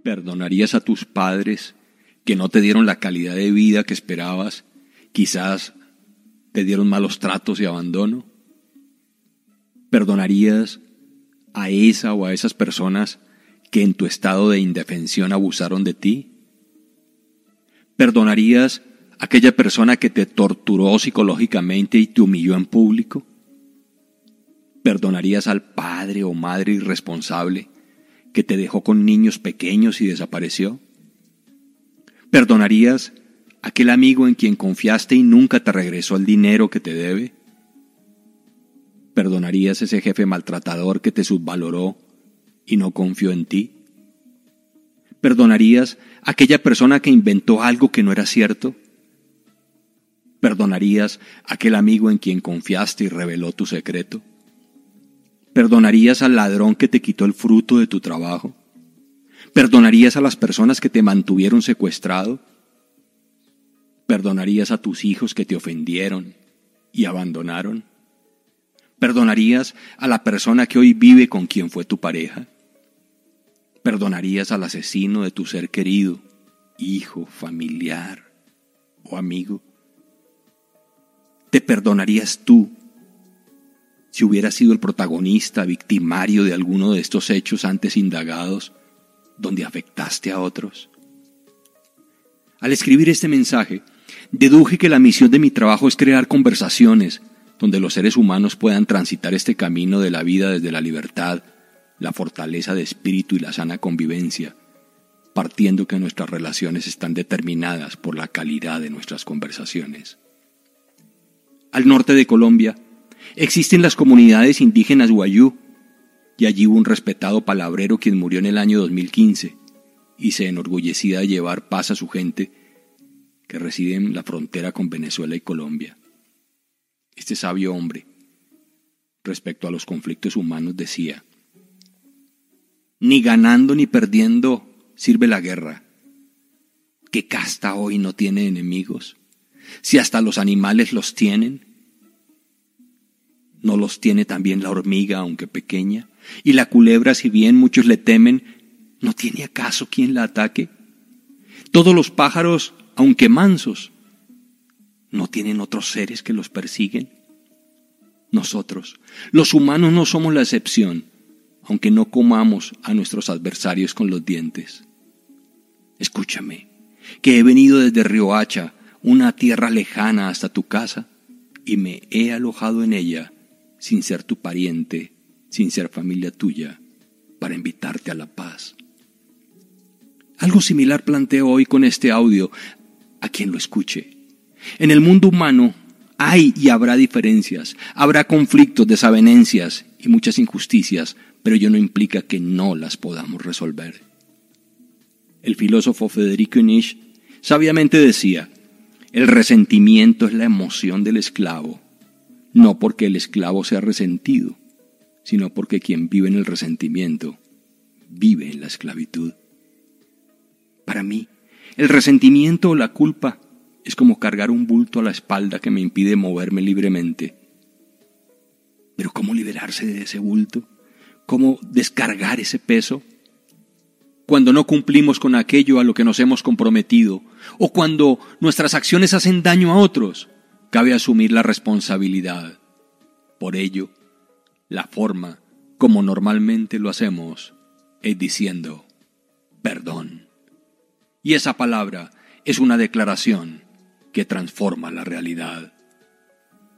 ¿Perdonarías a tus padres que no te dieron la calidad de vida que esperabas? Quizás te dieron malos tratos y abandono. ¿Perdonarías a esa o a esas personas que en tu estado de indefensión abusaron de ti? ¿Perdonarías a aquella persona que te torturó psicológicamente y te humilló en público? ¿Perdonarías al padre o madre irresponsable que te dejó con niños pequeños y desapareció? ¿Perdonarías a aquel amigo en quien confiaste y nunca te regresó el dinero que te debe? ¿Perdonarías a ese jefe maltratador que te subvaloró y no confió en ti? ¿Perdonarías a aquella persona que inventó algo que no era cierto? ¿Perdonarías a aquel amigo en quien confiaste y reveló tu secreto? ¿Perdonarías al ladrón que te quitó el fruto de tu trabajo? ¿Perdonarías a las personas que te mantuvieron secuestrado? ¿Perdonarías a tus hijos que te ofendieron y abandonaron? ¿Perdonarías a la persona que hoy vive con quien fue tu pareja? ¿Perdonarías al asesino de tu ser querido, hijo, familiar o amigo? ¿Te perdonarías tú si hubieras sido el protagonista, victimario de alguno de estos hechos antes indagados, donde afectaste a otros? Al escribir este mensaje, deduje que la misión de mi trabajo es crear conversaciones donde los seres humanos puedan transitar este camino de la vida desde la libertad, la fortaleza de espíritu y la sana convivencia, partiendo que nuestras relaciones están determinadas por la calidad de nuestras conversaciones. Al norte de Colombia existen las comunidades indígenas Wayuu, y allí hubo un respetado palabrero quien murió en el año 2015 y se enorgullecía de llevar paz a su gente que reside en la frontera con Venezuela y Colombia. Este sabio hombre, respecto a los conflictos humanos, decía: ni ganando ni perdiendo sirve la guerra. ¿Qué casta hoy no tiene enemigos? Si hasta los animales los tienen, ¿no los tiene también la hormiga, aunque pequeña? Y la culebra, si bien muchos le temen, ¿no tiene acaso quien la ataque? Todos los pájaros, aunque mansos, ¿no tienen otros seres que los persiguen? Nosotros, los humanos, no somos la excepción, aunque no comamos a nuestros adversarios con los dientes. Escúchame, que he venido desde Riohacha, una tierra lejana, hasta tu casa, y me he alojado en ella, sin ser tu pariente, sin ser familia tuya, para invitarte a la paz. Algo similar planteo hoy con este audio a quien lo escuche. En el mundo humano hay y habrá diferencias, habrá conflictos, desavenencias y muchas injusticias, pero ello no implica que no las podamos resolver. El filósofo Federico Nietzsche sabiamente decía: el resentimiento es la emoción del esclavo, no porque el esclavo sea resentido, sino porque quien vive en el resentimiento vive en la esclavitud. Para mí, el resentimiento o la culpa es como cargar un bulto a la espalda que me impide moverme libremente. Pero ¿cómo liberarse de ese bulto? ¿Cómo descargar ese peso? Cuando no cumplimos con aquello a lo que nos hemos comprometido, o cuando nuestras acciones hacen daño a otros, cabe asumir la responsabilidad. Por ello, la forma como normalmente lo hacemos es diciendo perdón. Y esa palabra es una declaración que transforma la realidad.